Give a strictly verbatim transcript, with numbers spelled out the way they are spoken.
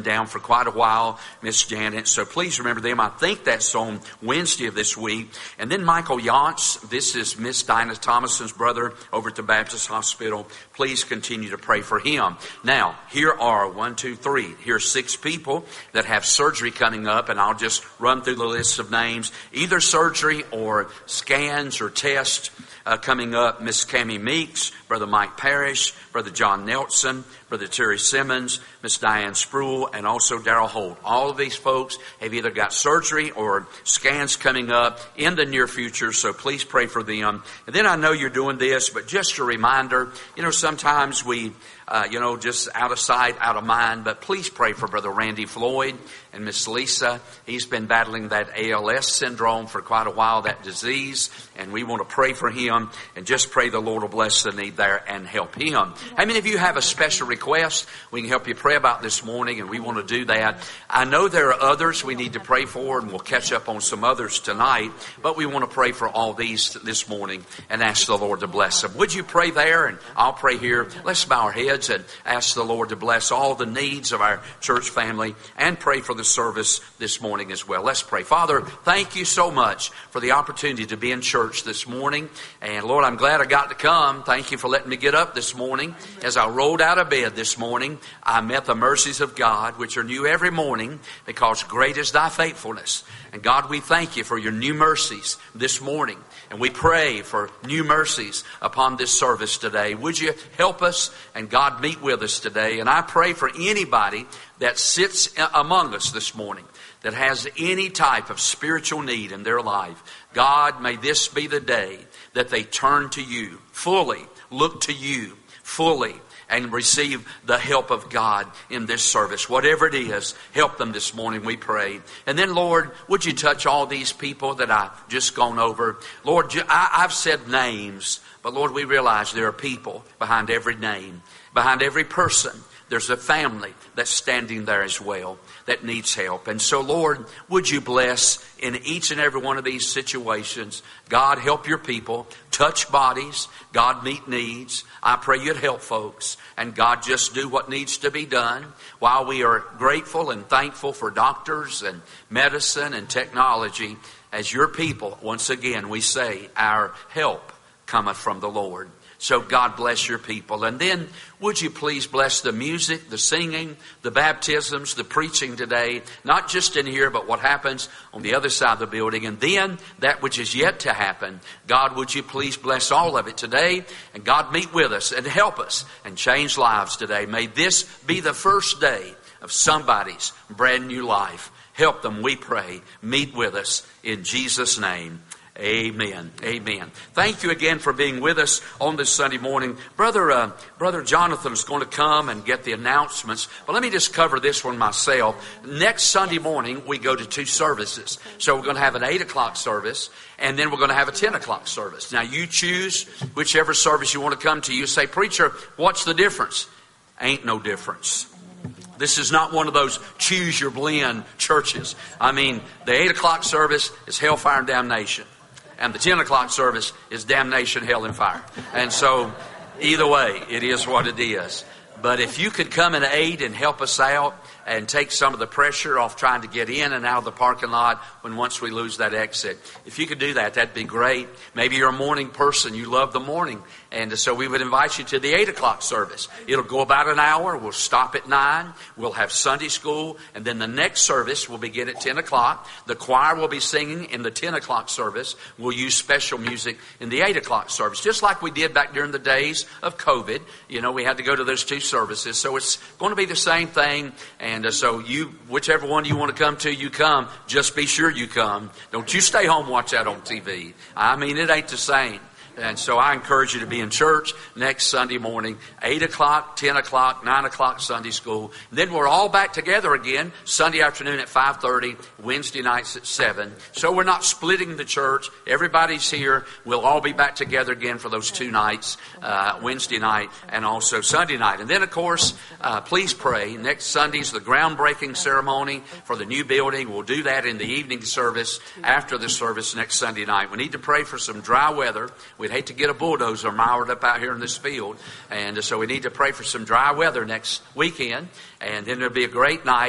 down for quite a while, Miss Janet. So please remember them. I think that's on Wednesday of this week. And then Michael Yance, this is Miss Dinah Thomason's brother over at the Baptist Hospital. Please continue to pray for him. Now, here are one, two, three. Here's six people that have surgery coming up, and I'll just run through the list of names. Either surgery or scans or tests uh, coming up. Miss Cammie Meeks, Brother Mike Parrish, Brother John Nelson, Brother Terry Simmons, Miss Diane Spruill, and also Darrell Holt. All of these folks have either got surgery or scans coming up in the near future, so please pray for them. And then I know you're doing this, but just a reminder, you know, sometimes we, uh, you know, just out of sight, out of mind, but please pray for Brother Randy Floyd and Miss Lisa. He's been battling that A L S syndrome for quite a while, that disease, and we want to pray for him and just pray the Lord will bless the need there and help him. How many of you have a special request we can help you pray about this morning, and we want to do that? I know there are others we need to pray for, and we'll catch up on some others tonight, but we want to pray for all these this morning and ask the Lord to bless them. Would you pray there, and I'll pray here. Let's bow our heads and ask the Lord to bless all the needs of our church family and pray for the service this morning as well. Let's pray. Father, thank you so much for the opportunity to be in church this morning. And Lord, I'm glad I got to come. Thank you for letting me get up this morning. As I rolled out of bed this morning, I met the mercies of God, which are new every morning, because great is thy faithfulness. And God, we thank you for your new mercies this morning. And we pray for new mercies upon this service today. Would you help us and God meet with us today? And I pray for anybody that sits among us this morning that has any type of spiritual need in their life. God, may this be the day that they turn to you fully, look to you fully, and receive the help of God in this service. Whatever it is, help them this morning, we pray. And then, Lord, would you touch all these people that I've just gone over? Lord, I've said names, but Lord, we realize there are people behind every name, behind every person. There's a family that's standing there as well that needs help. And so, Lord, would you bless in each and every one of these situations? God, help your people. Touch bodies. God, meet needs. I pray you'd help folks. And God, just do what needs to be done. While we are grateful and thankful for doctors and medicine and technology, as your people, once again, we say our help cometh from the Lord. So God bless your people. And then would you please bless the music, the singing, the baptisms, the preaching today, not just in here, but what happens on the other side of the building. And then that which is yet to happen. God, would you please bless all of it today? And God, meet with us and help us and change lives today. May this be the first day of somebody's brand new life. Help them, we pray. Meet with us in Jesus' name. Amen. Amen. Thank you again for being with us on this Sunday morning. Brother, uh, Brother Jonathan is going to come and get the announcements. But let me just cover this one myself. Next Sunday morning, we go to two services. So we're going to have an eight o'clock service, and then we're going to have a ten o'clock service. Now you choose whichever service you want to come to. You say, preacher, what's the difference? Ain't no difference. This is not one of those choose your blend churches. I mean, the eight o'clock service is hellfire and damnation. And the ten o'clock service is damnation, hell, and fire. And so, either way, it is what it is. But if you could come and aid and help us out and take some of the pressure off trying to get in and out of the parking lot when once we lose that exit. If you could do that, that'd be great. Maybe you're a morning person. You love the morning. And so we would invite you to the eight o'clock service. It'll go about an hour. We'll stop at nine. We'll have Sunday school. And then the next service will begin at ten o'clock. The choir will be singing in the ten o'clock service. We'll use special music in the eight o'clock service. Just like we did back during the days of COVID. You know, we had to go to those two services. So it's going to be the same thing. And uh, so you, whichever one you want to come to, you come. Just be sure you come. Don't you stay home and watch that on T V. I mean, it ain't the same. And so I encourage you to be in church next Sunday morning, eight o'clock, ten o'clock, nine o'clock Sunday school. And then we're all back together again Sunday afternoon at five thirty, Wednesday nights at seven. So we're not splitting the church. Everybody's here. We'll all be back together again for those two nights, uh, Wednesday night and also Sunday night. And then, of course, uh, please pray. Next Sunday's the groundbreaking ceremony for the new building. We'll do that in the evening service after the service next Sunday night. We need to pray for some dry weather. We'd hate to get a bulldozer mired up out here in this field. And so we need to pray for some dry weather next weekend. And then there'll be a great night.